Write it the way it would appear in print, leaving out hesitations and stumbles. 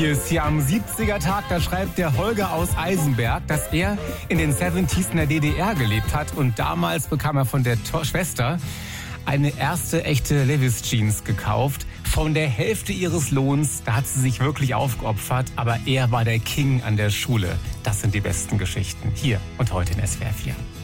Hier ist am 70er-Tag, da schreibt der Holger aus Eisenberg, dass er in den 70s in der DDR gelebt hat und damals bekam er von der Schwester eine erste echte Levi's Jeans gekauft. Von der Hälfte ihres Lohns, da hat sie sich wirklich aufgeopfert, aber er war der King an der Schule. Das sind die besten Geschichten hier und heute in SWR 4.